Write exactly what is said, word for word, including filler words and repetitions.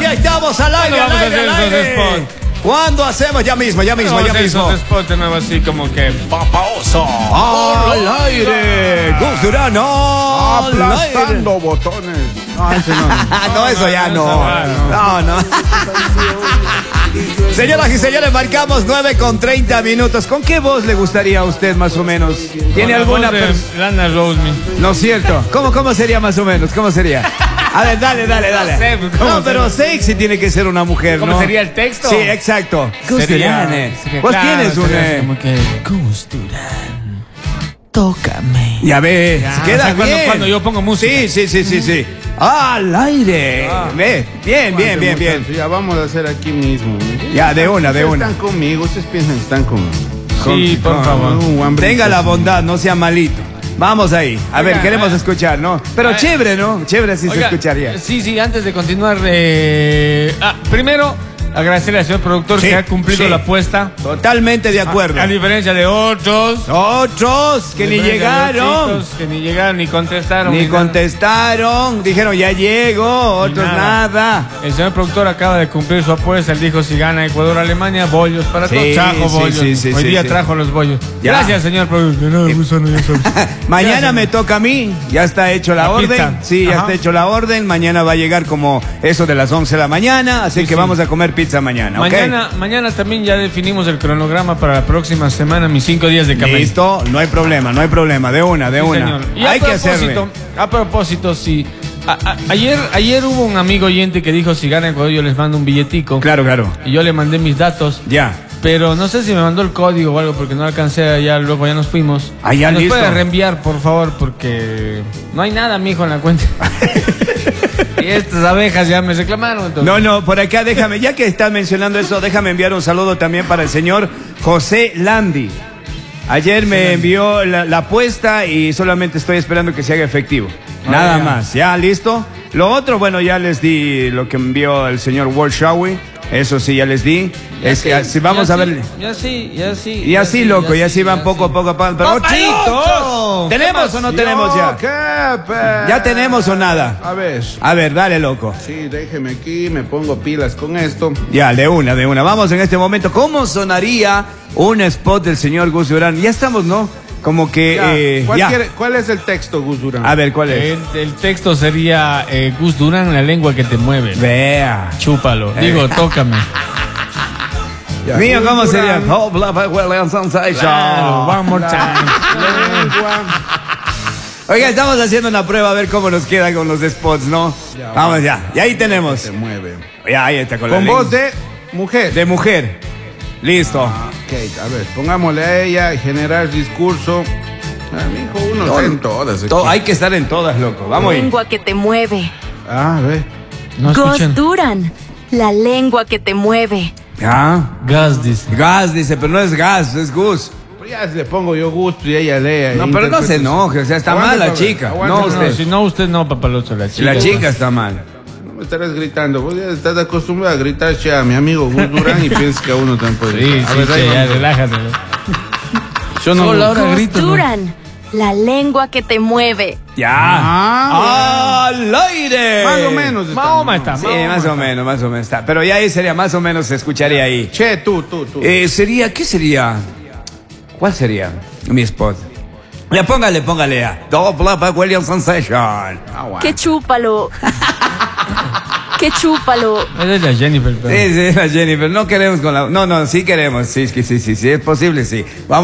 ya estamos al aire, al vamos a aire, hacer al esos aire. spots? ¿Cuándo hacemos? Ya mismo, ya mismo, Vamos ya a hacer mismo. esos spots de nuevo así como que papaoso. Al aire. Gus Durán, al aire. Aplastando botones. No, ese no. Ah, no, eso ya no. No, no. Señoras y señores, marcamos nueve con treinta minutos. ¿Con qué voz le gustaría a usted más o menos? ¿Tiene alguna persona? Lana Rose. No es cierto. ¿Cómo, ¿Cómo sería más o menos? ¿Cómo sería? A ver, dale, dale, dale. No sé, ¿cómo No, pero sexy tiene que ser una mujer, ¿Cómo ¿no? sería el texto? Sí, exacto. Gus Sería- Durán, eh. sería- Vos claro, tienes un... sería eh, como que Gus Durán, tócame. Ya ves, Ya, queda o sea, cuando- bien. cuando yo pongo música. Sí, sí, sí, sí, sí. Al aire. Ah. Ve, bien, bien, bien, bien. Ya vamos a hacer aquí mismo. Ya, de una, de Ustedes una. Están conmigo, ustedes piensan que están conmigo. Sí, por Con- favor. Un hambre. Tenga la bondad, no sea malito. Vamos ahí. A ver, Oiga, queremos ah, escuchar, ¿no? Pero ah, chévere, ¿no? Chévere así se Oiga, escucharía. Sí, sí, antes de continuar, eh, ah, primero agradecerle al señor productor Sí, que ha cumplido sí. la apuesta. Totalmente de acuerdo. A, a diferencia de otros. Otros que A ni diferencia de llegaron. otros Que ni llegaron, ni contestaron. Ni nada. contestaron. Dijeron, ya llego. Otros nada. nada. El señor productor acaba de cumplir su apuesta. Él dijo: si gana Ecuador-Alemania, bollos para Sí, todos. Trajo sí, bollos. sí, sí, Hoy sí, día sí. trajo los bollos. Ya. Gracias, señor productor. No, gusano, ya sabes. Mañana Gracias. me toca a mí. Ya está hecho la, La orden. pizza. Sí, ya Ajá. está hecho la orden. Mañana va a llegar como eso de las once de la mañana. Así Sí, que sí. vamos a comer pizza mañana. ¿ok? Mañana, mañana también ya definimos el cronograma para la próxima semana, mis cinco días de camello. Listo, no hay problema, no hay problema. De una, de Sí, una. señor. Y a Hay que propósito, hacerle. A propósito, sí. A- a- ayer, ayer hubo un amigo oyente que dijo: si gana Ecuador, yo les mando un billetico. Claro, claro. Y yo le mandé mis datos. Ya. Pero no sé si me mandó el código o algo porque no alcancé allá, luego ya nos fuimos. Ah, ya, ¿Nos listo. puede reenviar, por favor? Porque no hay nada, mijo, en la cuenta. Y estas abejas ya me reclamaron. Entonces. No, no, por acá déjame, ya que estás mencionando eso, déjame enviar un saludo también para el señor José Landi. Ayer me envió la, la apuesta y solamente estoy esperando que se haga efectivo. Ah, Nada ya. más, ¿ya listo? Lo otro, bueno, ya les di lo que envió el señor Walt Shawi. Eso sí, ya les di. Ya Es sí, que si vamos ya a sí, ver. Ya sí, ya sí. Y así, sí, loco, y ya así sí, van ya poco a sí. poco a poco. Pero, ¡Ochitos! ¿Tenemos o no tenemos ya? ¿Qué, pe? ¿Ya tenemos o nada? A ver. A ver, dale, loco. Sí, déjeme aquí, me pongo pilas con esto. Ya, de una, de una. Vamos en este momento. ¿Cómo sonaría un spot del señor Gus Durán? Ya estamos, ¿no? Como que... Ya, eh, ¿cuál, ya. quiere- cuál es el texto, Gus Durán? A ver, ¿cuál es? El, el texto sería eh, Gus Durán, la lengua que te mueve. Vea. Chúpalo. Eh. Digo, tócame. Ya, Mío, Gus ¿cómo Durán, sería? Oh, bla, bla, bla, sensation. Claro, one more time. lengua. Oiga, estamos haciendo una prueba a ver cómo nos queda con los spots, ¿no? Ya, Vamos ya. Y ahí tenemos. Se mueve. Ya, ahí está con, la Con lengua. voz de mujer. De mujer. Listo. Ah, ok, a ver, pongámosle a ella, generar discurso. Ah, mijo, uno Todo- está en todas. aquí. To- hay que estar en todas, loco. Vamos ahí. Lengua que te mueve. Ah, a ver. No Gus escuchan. Durán, la lengua que te mueve. Ah. Gas, dice. Gas, dice, pero no es gas, es Gus. Pues ya le pongo yo gusto y ella lee. No, pero no se enoje, o sea, está Aguante, mal la Pablo, chica. aguante, No, No, usted. si no, usted no, papalocho, la chica. La chica está mal. No me estarás gritando, vos ya estás acostumbrado a gritar che, a mi amigo Gus Durán y piensas que a uno también puede Sí, gritar. sí, A ver, sí, ahí ya, vamos. relájate. Yo no. Hola, ahora Gus grito, ¿no? Durán, la lengua que te mueve. Ya. Ah, ¡Al aire! Más o menos. está, Mahoma ¿no? está. Sí, Mahoma más o está. menos, más o menos está. Pero ya ahí sería, más o menos se escucharía ahí. Che, tú, tú, tú. Eh, sería, ¿qué sería? ¿Cuál sería mi spot? Ya póngale, póngale a Double Up William Sensation. Aguanta. Que chúpalo. Que chúpalo. Esa es la Jennifer, pero... Sí, sí, la Jennifer. No queremos con la. No, no, sí queremos. Sí, sí, sí, sí, sí, es posible, sí. Vamos.